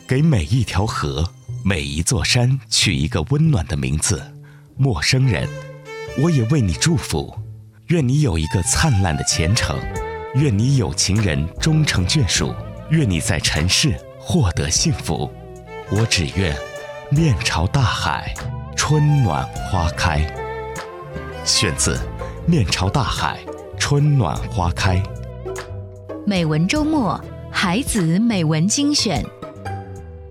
给每一条河、每一座山取一个温暖的名字，陌生人。我也为你祝福，愿你有一个灿烂的前程，愿你有情人终成眷属，愿你在尘世获得幸福。我只愿面朝大海，春暖花开。选自《面朝大海，春暖花开》。 美文周末，孩子美文精选。